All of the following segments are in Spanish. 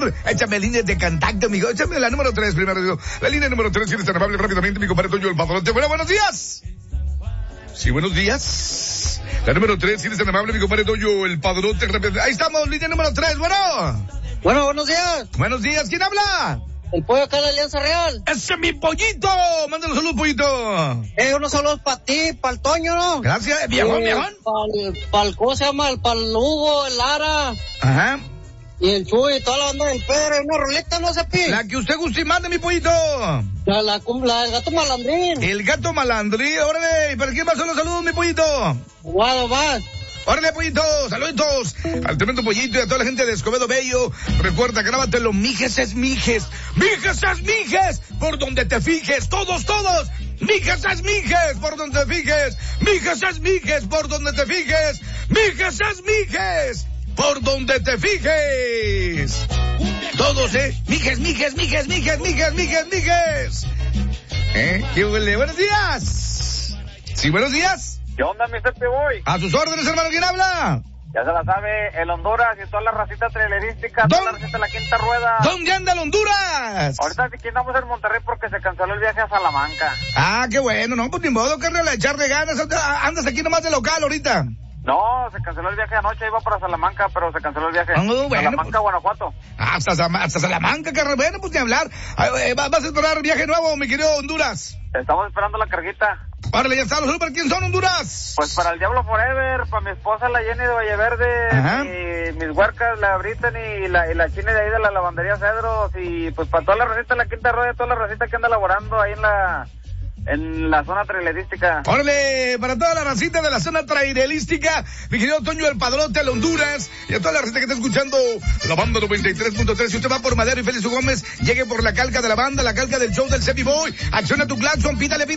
Sur. Échame línea de contacto, amigo. Échame la número 3 primero. La línea número 3, si eres tan amable, rápidamente, mi compadre Toño el Padrote. Bueno, buenos días. Sí, buenos días. La número 3, si eres tan amable, mi compadre Toño el Padrote. Ahí estamos, línea número 3, bueno. Bueno, buenos días. Buenos días, ¿quién habla? El pollo acá de la Alianza Real. ¡Ese es mi pollito! Mándale saludos, pollito. Unos saludos para ti, para el Toño, ¿no? Gracias, viejón. Para el, ¿cómo se llama? Para el Hugo, el Lara. Ajá. Y el Chuy, toda la banda del Pedro. Una roleta, ¿no, Cepi? La que usted guste y mande, mi pollito. La del gato malandrín. El gato malandrín, órale. ¿Y para quién más son los saludos, mi pollito? Guado, más. ¡Órale, pollito! ¡Saluditos! Al tremendo pollito y a toda la gente de Escobedo Bello. Recuerda, grábatelo, mijes es mijes. ¡Mijes es mijes! Por donde te fijes, todos. ¡Mijes es mijes! Por donde te fijes. ¡Mijes es mijes! Por donde te fijes. ¡Mijes es mijes! Por donde te fijes. Todos, mijes. ¿Qué huele? ¡Buenos días! Sí, buenos días. ¿Qué onda, Mr. P-Boy? A sus órdenes, hermano, ¿quién habla? Ya se la sabe, el Honduras y toda la racita trailerística, toda la racita de la quinta rueda. ¿Dónde anda el Honduras? Ahorita aquí andamos en Monterrey porque se canceló el viaje a Salamanca. Ah, qué bueno, no, pues ni modo, carnal, a echarle ganas. Andas aquí nomás de local ahorita. No, se canceló el viaje anoche, iba para Salamanca, pero se canceló el viaje. Bueno, Salamanca, pues, Guanajuato. Hasta Salamanca, carnal, bueno, pues ni hablar. ¿Vas a esperar viaje nuevo, mi querido Honduras? Estamos esperando la carguita. Órale, ya está, los ¿para quién son, Honduras? Pues para el Diablo Forever, para mi esposa la Jenny de Valleverde, y mis huercas, la Brittany y la China de ahí de la lavandería Cedros, y pues para toda la racita de la quinta rueda, toda la racita que anda laborando ahí en la zona trailerística. Órale, para toda la racita de la zona trailerística, mi querido Toño el Padrote, al Honduras, y a toda la racita que está escuchando la banda 93.3. Si usted va por Madero y Félix Gómez, llegue por la calca de la banda, la calca del show del Cepi Boy, acciona tu claxon, pítale.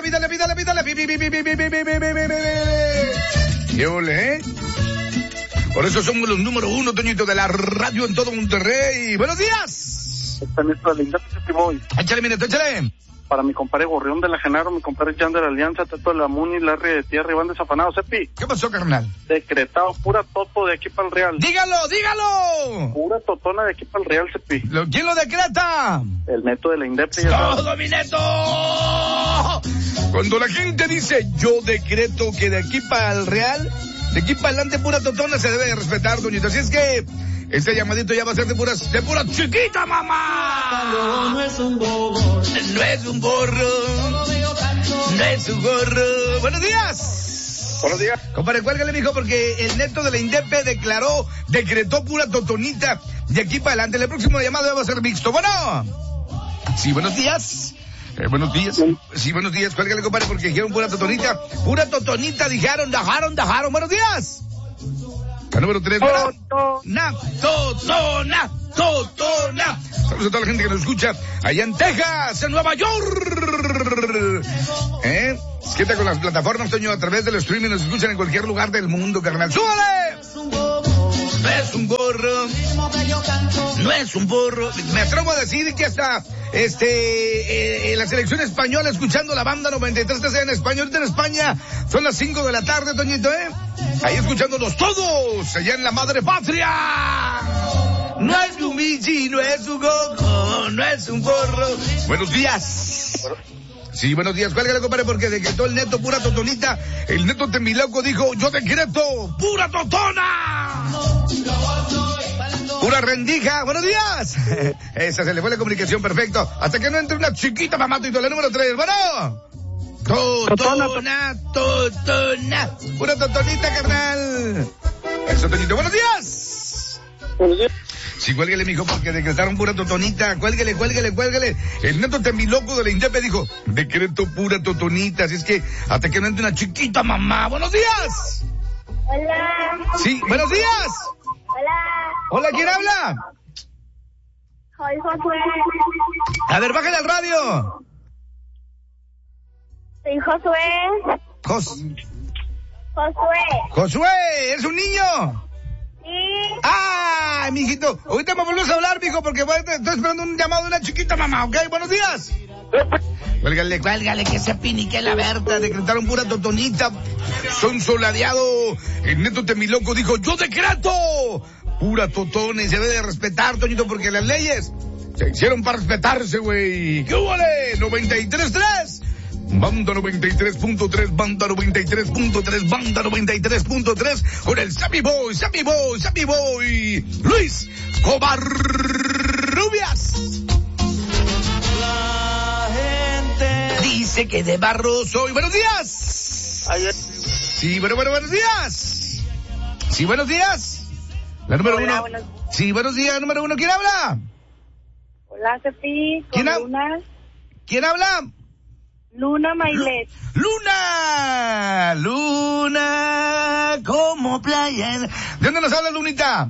¿Qué ole, Por eso somos los número 1, Toñito, de la radio en todo Monterrey. ¡Buenos días! Esta es nuestra linda Cepi Boy. Échale, mi neto, échale. Para mi compadre Gorrión de la Genaro, mi compadre Jan de la Alianza, Tato de la Muni, Larry de Tierra y Van Desafanados, Cepi. ¿Qué pasó, carnal? Decretado, pura toto de aquí para el Real. ¡Dígalo! Pura totona de aquí para el Real, Cepi. ¿Quién lo decreta? El neto de la Indepre. ¡Todo, mi neto! Cuando la gente dice, yo decreto que de aquí para el Real, de aquí para adelante pura totona, se debe de respetar, doñito. Así es que este llamadito ya va a ser de pura chiquita, mamá. No es un bobo. No es un gorro. Buenos días. Buenos días. Compadre, cuélgale, mijo, porque el neto de la Indepe decretó pura totonita de aquí para adelante. El próximo llamado va a ser mixto. Bueno. Sí, buenos días. Buenos días. Sí, buenos días. Cuélgale, compadre, porque dijeron pura totonita. Pura totonita, dijeron, dejaron. Buenos días. La número 3, totona. Saludos a toda la gente que nos escucha allá en Texas, en Nueva York. Es que está con las plataformas, Toño, a través del streaming nos escuchan en cualquier lugar del mundo, carnal. ¡Súbale! No es un gorro. No es un burro. Me atrevo a decir que hasta la selección española escuchando la banda 93 en español. Ahorita en España son las 5 de la tarde, Toñito, ahí escuchándonos todos, allá en la madre patria. No es un bichi, no es un gogo, no es un gorro. Buenos días. Sí, buenos días. Cuélgale, compadre, porque decretó el neto pura totonita. El neto Temiloco dijo, yo decreto pura totona. Pura rendija. Buenos días. Esa se le fue la comunicación, perfecto. Hasta que no entre una chiquita mamatito, la número 3. Bueno. Totona. Pura totonita, carnal. Eso, Toñito. Buenos días. Buenos días. Sí, cuélguele, mijo, porque decretaron pura totonita. Cuélguele. El neto Temiloco de la Indepe dijo, decreto pura totonita. Así es que hasta que no entre una chiquita mamá. Buenos días. Hola. Sí, buenos días. Hola, ¿quién habla? Soy Josué. A ver, bájale al radio. Soy Josué. Josué, ¿eres un niño? Sí. ¡Ah, mijito! Ahorita me vuelves a hablar, mijo, porque estoy esperando un llamado de una chiquita mamá, ¿ok? Buenos días. Cuélgale, que se pinique la Berta. Decretaron pura totonita. Son soladeado. El neto Temiloco dijo, yo decreto pura totona y se debe de respetar, Toñito, porque las leyes se hicieron para respetarse, güey. ¿Qué huele? 93.3. Banda 93.3, Banda 93.3, Banda 93.3, con el Sammy Boy, Luis Covarrubias. La gente dice que de barro soy. Buenos días. Sí, buenos días. Sí, buenos días. La número Hola, uno. Sí, buenos días, número uno. ¿Quién habla? Hola, Cepi. Luna. ¿Quién habla? Luna Mailet. Luna, como playa. ¿De dónde nos habla, Lunita?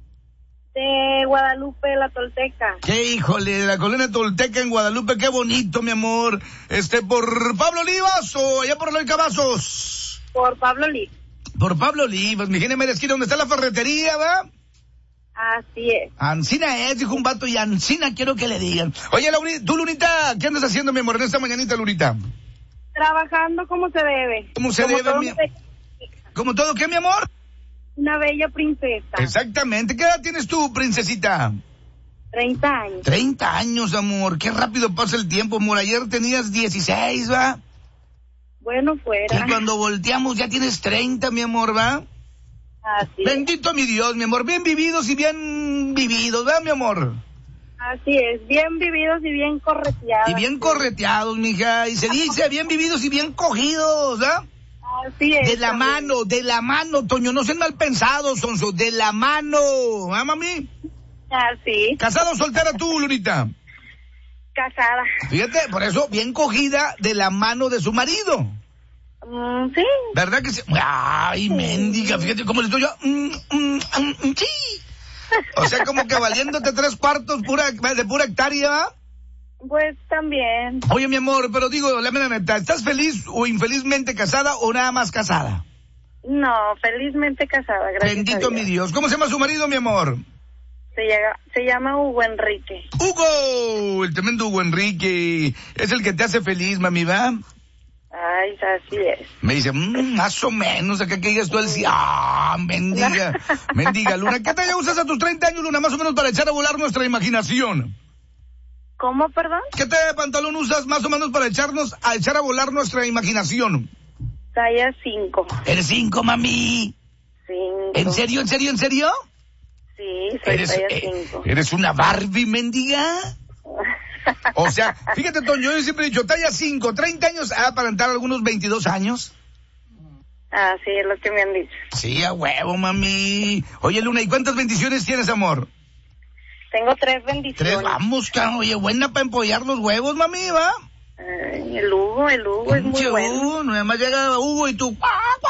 De Guadalupe, la Tolteca. Qué híjole, de la colonia Tolteca en Guadalupe, qué bonito, mi amor. ¿Por Pablo Olivas o allá por Eloy Cavazos? Por Pablo Olivas. Por Pablo Olivas, mi genio, esquina donde está la ferretería, ¿va? Así es. Ancina dijo un vato, y Ancina quiero que le digan. Oye, tú, Lunita, ¿qué andas haciendo, mi amor, en esta mañanita, Lunita? Trabajando como se debe. ¿Cómo se debe, ¿Como todo qué, mi amor? Una bella princesa. Exactamente. ¿Qué edad tienes tú, princesita? 30 años. 30 años, amor. Qué rápido pasa el tiempo, amor. Ayer tenías 16, ¿va? Bueno, fuera. Y cuando volteamos ya tienes 30, mi amor, ¿va? Así Bendito mi Dios, mi amor, bien vividos y bien vividos, ¿verdad, mi amor? Así es, bien vividos y bien correteados. Y bien correteados, mija, y se dice bien vividos y bien cogidos, ¿verdad? Así es. De la mano, Toño, no sean mal pensados, Sonso, de la mano, ¿ah, mami? Así. ¿Casada o soltera tú, Lunita? Casada. Fíjate, por eso, bien cogida de la mano de su marido. Sí. ¿Verdad que sí? Ay, mendiga, fíjate cómo le estoy yo. Sí. O sea, como que valiéndote 3/4 de pura hectárea, ¿va? Pues también. Oye, mi amor, pero digo, la mera neta, ¿estás feliz o infelizmente casada o nada más casada? No, felizmente casada, gracias. Bendito a Dios. mi Dios. ¿Cómo se llama su marido, mi amor? Se llama Hugo Enrique. ¡Hugo! El tremendo Hugo Enrique. Es el que te hace feliz, mami, ¿va? Ay, así es. Me dice, más o menos, acá que digas tú el sí. Mendiga, mendiga, Luna. ¿Qué talla usas a tus 30 años, Luna? Más o menos para echar a volar nuestra imaginación. ¿Cómo, perdón? ¿Qué talla de pantalón usas más o menos para echar a volar nuestra imaginación? Talla 5. ¿Eres 5, mami? 5. ¿En serio? Sí, soy talla 5. ¿Eres una Barbie, mendiga? O sea, fíjate, Toño, yo siempre he dicho, talla 5, 30 años, aparentar algunos 22 años. Sí, es lo que me han dicho. Sí, a huevo, mami. Oye, Luna, ¿y cuántas bendiciones tienes, amor? Tengo 3 bendiciones. 3, vamos, oye, buena para empollar los huevos, mami, ¿va? El Hugo es muy bueno. Nada más llega Hugo y tú...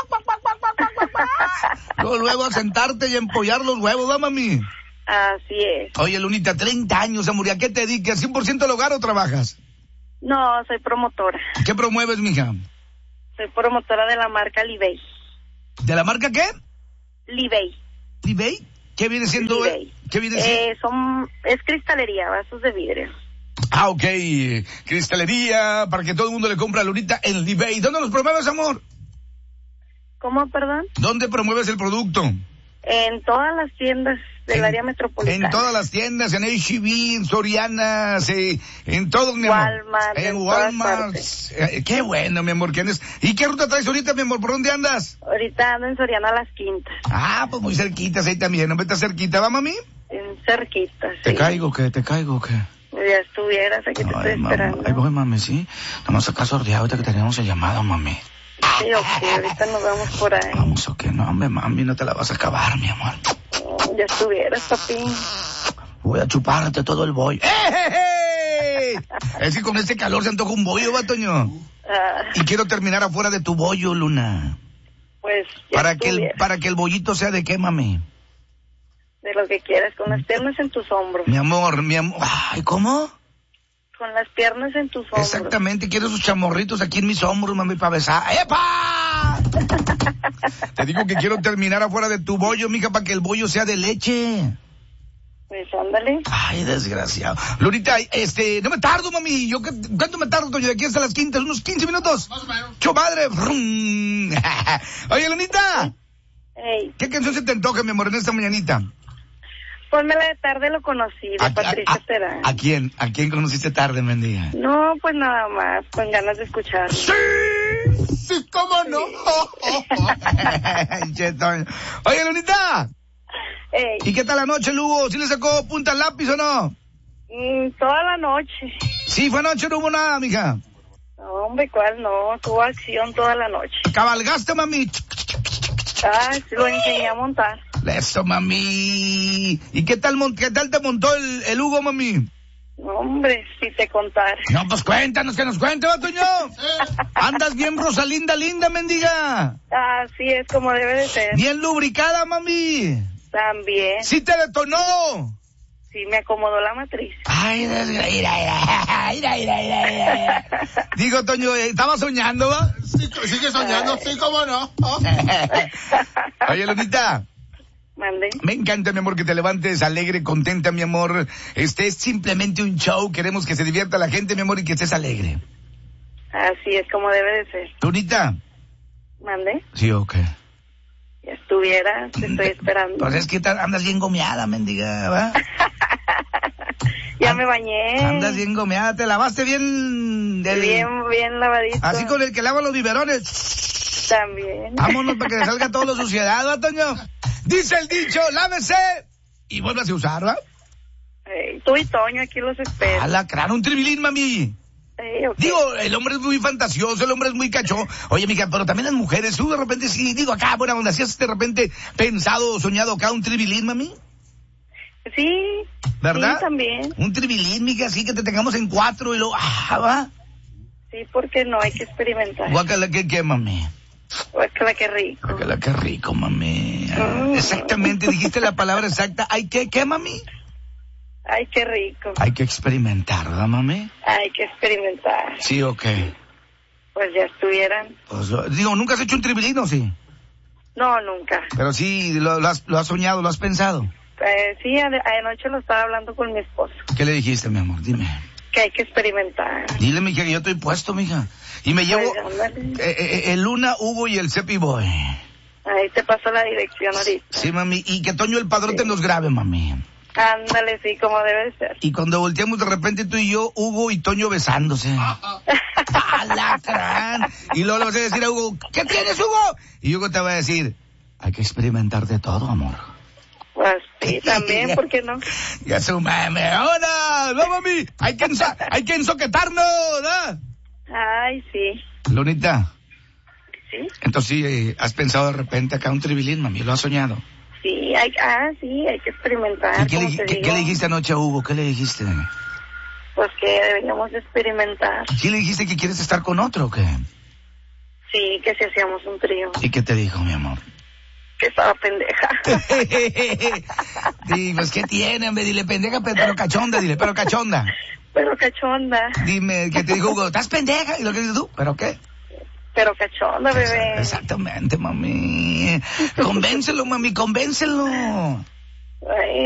luego a sentarte y empollar los huevos, ¿va, mami? Así es. Oye, Lunita, 30 años, amor, ¿a qué te dedicas? ¿100% al hogar o trabajas? No, soy promotora. ¿Qué promueves, mija? Soy promotora de la marca Libey. ¿De la marca qué? Libey. ¿Libey? ¿Qué viene siendo? Libey. ¿Qué viene siendo? Es cristalería, vasos de vidrio. Ok, cristalería, para que todo el mundo le compre a Lunita en Libey. ¿Dónde los promueves, amor? ¿Cómo, perdón? ¿Dónde promueves el producto? En todas las tiendas del área metropolitana. En todas las tiendas, en H-E-B, en Soriana, en todo, mi amor. Walmart, en Walmart. Qué bueno, mi amor. ¿Y qué ruta traes ahorita, mi amor? ¿Por dónde andas? Ahorita ando en Soriana Las Quintas. Pues muy cerquitas ahí también. ¿No me estás cerquita, va, mami? En cerquita, sí. ¿Te caigo qué? Ya estuvieras, aquí te estoy esperando. Ahí voy, mami, ¿sí? Nomás acá sordeado ahorita que teníamos el llamado, mami. Sí, ok, ahorita nos vamos por ahí. Vamos, ok, no, hombre, mami, no te la vas a acabar, mi amor. Ya estuvieras, papi. Voy a chuparte todo el bollo. ¡Eh! Es que con este calor se antoja un bollo, va, Toño. Y quiero terminar afuera de tu bollo, Luna. Pues, para que el bollito sea de qué, mami. De lo que quieras, con las piernas en tus hombros. Mi amor. Ay, ¿cómo? Con las piernas en tus hombros. Exactamente, quiero esos chamorritos aquí en mis hombros, mami, para besar. ¡Epa! Te digo que quiero terminar afuera de tu bollo, mija, para que el bollo sea de leche. Pues ándale. Ay, desgraciado. Lunita, no me tardo, mami. ¿Cuánto me tardo, Toño? De aquí hasta las Quintas, unos 15 minutos. Más o menos. ¡Cho madre! Oye, Lunita. Hey. ¿Qué canción se te antoja, mi amor, en esta mañanita? Pónmela de tarde, lo conocí, de Patricia Terán. ¿A quién? ¿A quién conociste tarde, mendiga? No, pues nada más, con ganas de escucharlo. ¡Sí! ¡Sí, cómo no! Oye, Lunita. Ey. ¿Y qué tal la noche, Lugo? ¿Sí le sacó punta al lápiz o no? Toda la noche. Sí, fue anoche, no hubo nada, mija. No, hombre, ¿cuál no? Tuvo acción toda la noche. ¿Cabalgaste, mami? Lo enseñé a montar. Eso, mami. ¿Y qué tal te montó el Hugo, mami? No, hombre, si te contara. No, pues cuéntanos, que nos cuente, Batoño. Andas bien Rosalinda, linda, mendiga. Así es como debe de ser. Bien lubricada, mami. También. Sí te detonó. Sí, me acomodó la matriz. Ay, mira. Digo, Toño, ¿estaba soñando, va? Sí, sigue soñando, sí, cómo no. Oye, Lunita. Mande. Me encanta, mi amor, que te levantes alegre, contenta, mi amor. Este es simplemente un show. Queremos que se divierta la gente, mi amor, y que estés alegre. Así es como debe de ser. Lunita. Mande. Sí, ok. Ya estuviera, te estoy esperando. Pues es que andas bien gomeada, mendiga, ¿va? Ya me bañé. Andas bien gomeada, te lavaste bien... Bien lavadito. Así con el que lava los biberones. También. Vámonos para que le salga todo lo suciedad, ¿va, Toño? Dice el dicho, lávese y vuélvase a usar, ¿va? Tú y Toño aquí los espero. Alacrán, un tribilín, mami. Okay. Digo, el hombre es muy fantasioso, el hombre es muy cachón. Oye, mija, pero también las mujeres, tú de repente sí, digo acá, buena onda, ¿sí has de repente pensado o soñado acá un tribilín, mami? Sí. ¿Verdad? Sí, también. Un tribilín, mija, así que te tengamos en 4 y luego, ¿va? Sí, porque no, hay que experimentar. Guácala, ¿qué, mami? Guácala, qué rico. Guácala, qué rico, mami. Exactamente, dijiste la palabra exacta. ¿Hay qué, mami? Ay, qué rico. Hay que experimentar, ¿verdad, mami? Hay que experimentar. Sí, ok. Pues ya estuvieran. Pues, digo, ¿nunca has hecho un tribilín o sí? No, nunca. Pero sí, lo has soñado, lo has pensado. Sí, anoche lo estaba hablando con mi esposo. ¿Qué le dijiste, mi amor? Dime. Que hay que experimentar. Dile, mija, que yo estoy puesto, mija. Y me llevo el Luna, Hugo y el Cepi Boy. Ahí te paso la dirección ahorita. Sí, mami. Y que Toño el padrote nos grabe, mami. Ándale, sí, como debe de ser. Y cuando volteamos de repente tú y yo, Hugo y Toño besándose. ¡Alacrán! Y luego le vas a decir a Hugo, ¿qué tienes, Hugo? Y Hugo te va a decir, hay que experimentar de todo, amor. Pues sí, también, ¿por qué no? Ya su mame, ahora, no, mami, hay que ensoquetarnos, ¿no? Ay, sí. Lunita. ¿Sí? Entonces sí, has pensado de repente acá un tribilín, mami, lo has soñado. Sí, hay que experimentar. ¿Qué le dijiste anoche a Hugo? ¿Qué le dijiste? Pues que deberíamos experimentar. ¿Sí le dijiste que quieres estar con otro o qué? Sí, que si hacíamos un trío. ¿Y qué te dijo, mi amor? Que estaba pendeja. Sí, pues ¿qué tiene, hombre? Dile pendeja, pero cachonda, dile, pero cachonda. Pero cachonda. Dime, ¿qué te dijo Hugo? ¿Estás pendeja? ¿Y lo que dices tú? ¿Pero qué? Pero cachonda, bebé. Exactamente, mami. Convéncelo, mami, convéncelo. Ay,